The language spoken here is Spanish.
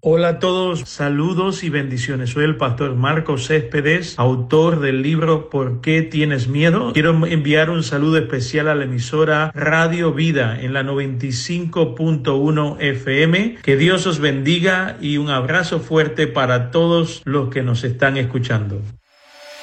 Hola a todos, saludos y bendiciones. Soy el pastor Marcos Céspedes, autor del libro ¿Por qué tienes miedo? Quiero enviar un saludo especial a la emisora Radio Vida en la 95.1 FM. Que Dios os bendiga y un abrazo fuerte para todos los que nos están escuchando.